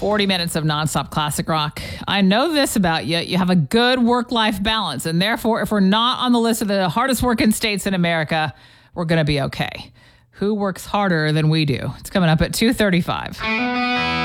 40 minutes of nonstop classic rock. I know this about you. You have a good work-life balance, and therefore, if we're not on the list of the hardest working states in America, we're going to be okay. Who works harder than we do? It's coming up at 2:35.